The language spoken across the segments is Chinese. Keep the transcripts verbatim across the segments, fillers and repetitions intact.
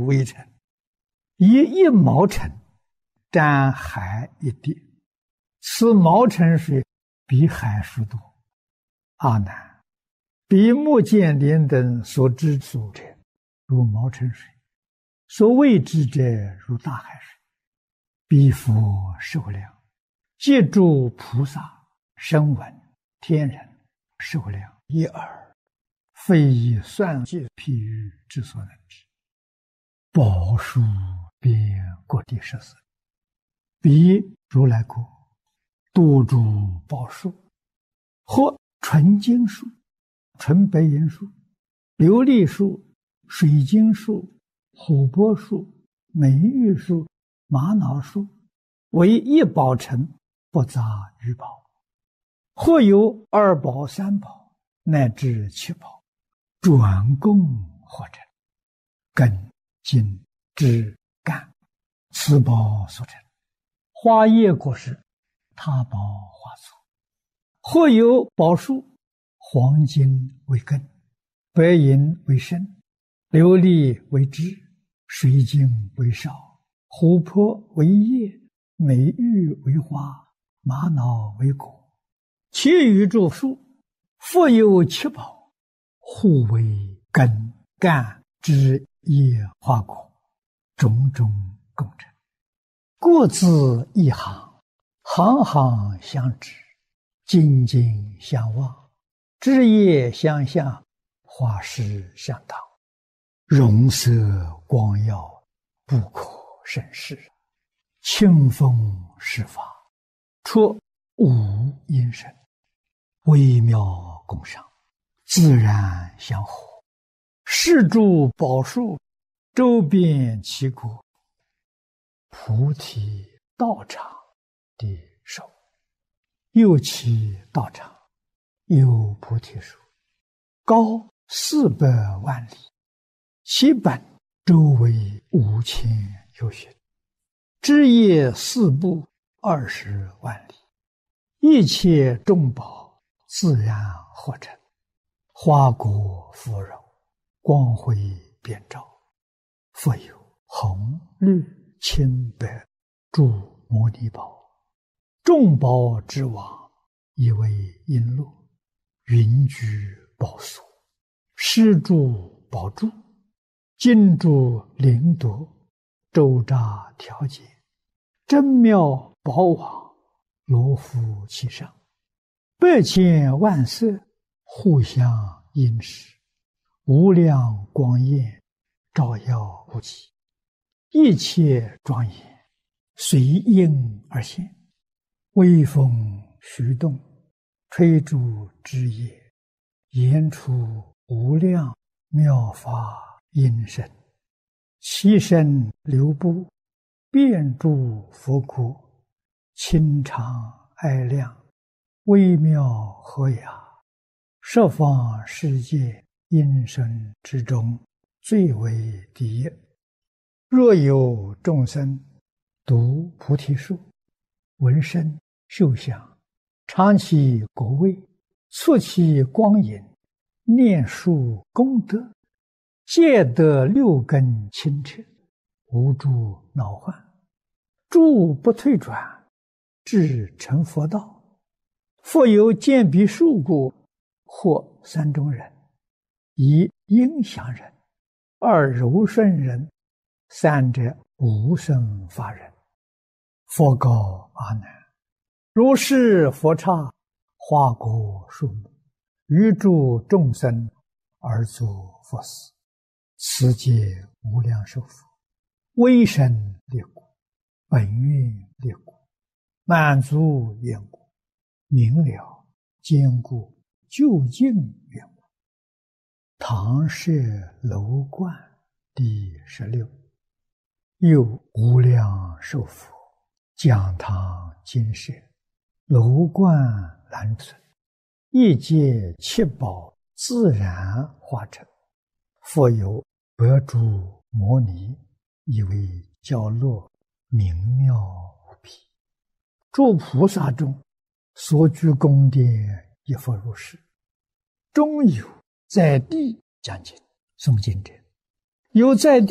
为尘，以一毛尘沾海一滴，此毛尘水比海数多。阿难，比目犍连等所知所者，如毛尘水；所未知者，如大海水。彼佛受量，借诸菩萨、声闻、天人受量一耳，非以算计譬喻之所能知。宝树遍各地十四，彼如来国多诸宝树，或纯金树、纯白银树、琉璃树、水晶树、琥珀树、美玉树、玛瑙树，为一宝城，不杂于宝。或有二宝、三宝，乃至七宝，转供或成，根、茎、枝、干，此宝所成。花叶果实，他宝花簇。或有宝树，黄金为根，白银为身，琉璃为枝，水晶为少，琥珀为叶，美玉为花，玛瑙为果。其余诸树，复有七宝，互为根、干、枝、叶、花、果，种种共成。各自一行，行行相知，茎茎相望，枝叶相向，花实相当，容色光耀，不可胜视。清风施法，出无因声，微妙共赏，自然相合。是诸宝树，周遍其国，菩提道场的手，右其道场，有菩提树，高四百万里，其本周围五千由旬，枝叶四部二十万里，一切众宝自然合成，花果芙蓉，光辉遍照。复有红、绿、青、白诸摩尼宝，众宝之王，以为璎珞，云居宝所，施诸宝柱，金珠灵夺，周匝调节，真妙宝网，罗浮其上，百千万色，互相映饰，无量光焰，照耀不极，一切庄严，随应而现。微风徐动，吹诸枝叶，言出无量妙法音声，其声流布，遍诸佛国，清长哀亮，微妙和雅，十方世界音声之中，最为第一。若有众生读菩提树，闻声嗅香，尝其果味，触其光影，念树功德，皆得六根清澈，无诸恼患，诸不退转，至成佛道。复有见彼树果，或三种人：一应祥人，二柔顺人，三者无生法人。佛告阿难：如是佛刹，花果树木，于诸众生而作佛事，此皆无量寿佛，威神力故，本愿力故，满足愿故，明了坚固究竟愿故。唐舍楼观第十六。又无量寿佛，讲堂金舍，楼观栏存，一界七宝自然化成。复有百诸摩尼，以为教落，明妙无比。诸菩萨中，所居宫殿亦复如是。中有在地讲经诵经者，有在地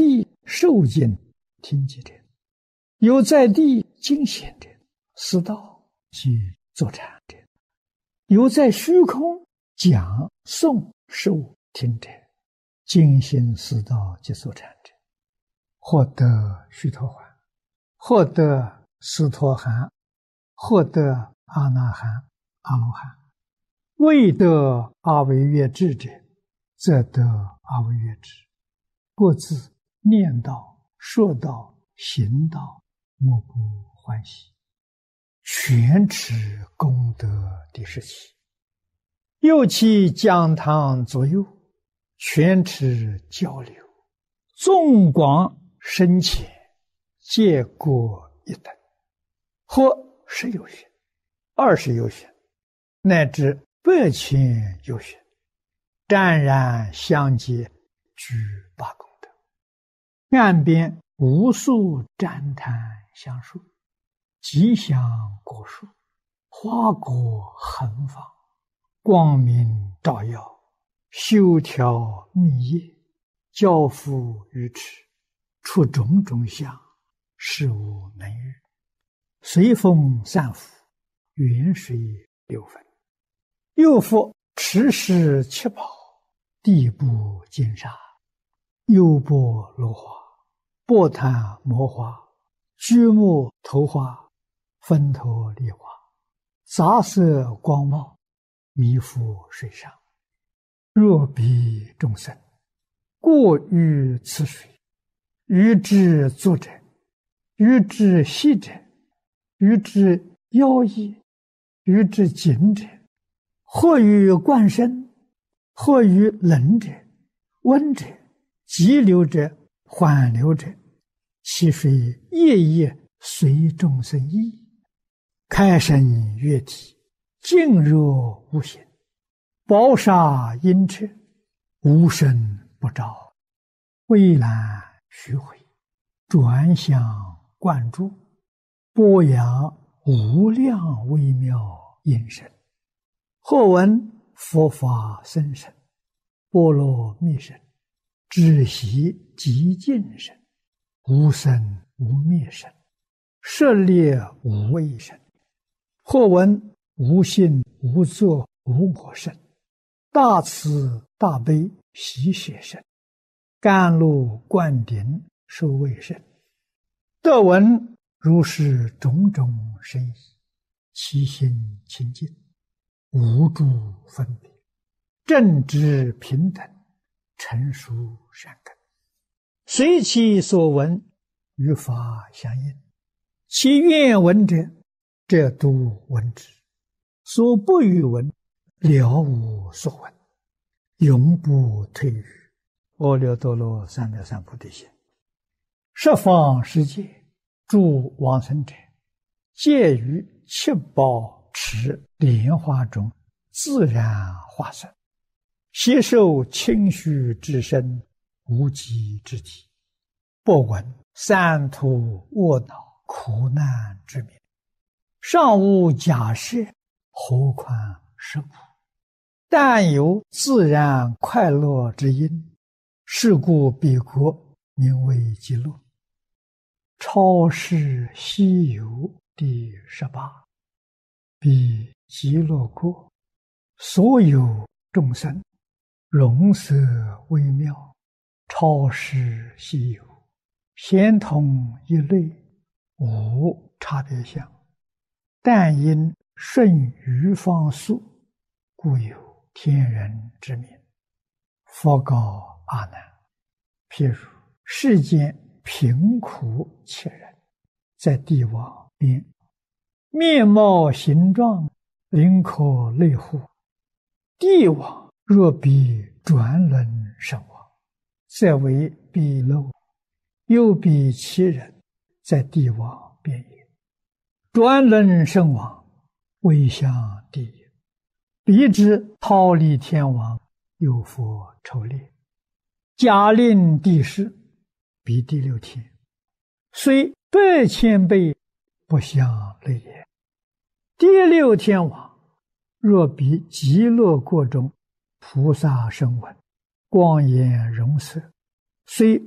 受尽听记者，有在地经显者，思道即坐禅者，有在虚空讲诵受听者，精心思道即坐禅者，获得须陀洹，获得斯陀含，获得阿那含、阿罗汉。未得阿惟越致者，则得阿惟越致。各自念道、说道、行道，莫不欢喜，全持功德第十七。又其讲堂左右，全持交流，纵广深浅，皆各一等，或十有寻，二十有寻，乃至百千有寻，湛然相接，具八功德。岸边无数赞叹相述，吉祥果树，花果横放，光明照耀，修条密叶，交付于池，出种种相，事无能喻。随风散伏，远水流分。又复持世七宝，地部金沙，优波罗花，波檀摩花，居木头花，分头梨花，杂色光茂，弥覆水上。若彼众生过于此水，于之坐者，于之息者，于之腰衣，于之颈者，或于冠身，或于冷者、温者、急流者、缓流者，其水夜夜随众生意，开生悦体，静若无形，宝刹阴彻，无声不照，蔚蓝虚回，转向灌注，播扬无量微妙音声。或闻佛法僧声，波罗蜜声，止息极静声，无生无灭声，舍猎无畏声。或闻无性无作无我声，大慈大悲喜舍声，甘露灌顶受卫声。得闻如是种种声意，其心清净，无诸分别，正直平等，成熟善根，随其所闻，与法相应。其愿闻者，则度闻之；所不欲闻，了无所闻，永不退于阿耨多罗三藐三菩提心。十方世界诸往生者，皆于七宝池莲花中自然化身，悉受清虚之身，无极之体，不闻三途卧恼苦难之名，尚无假设，何况实苦？但有自然快乐之因，是故彼国名为极乐。超世西游第十八。彼极乐国，所有众生，容色微妙，超世稀有，咸同一类，无差别相。但因顺于方速，故有天人之名。佛告阿难：譬如世间贫苦切人，在地网边，面貌形状，灵可类乎？地网若比转轮身亡，则为彼漏；又比其人，在地网边也。转轮身亡，未向地也。彼之逃离天网，有佛抽猎，假令地势，彼第六天，虽百千倍，不相类也。第六天网，若比极乐国中菩萨声闻，光颜容色，虽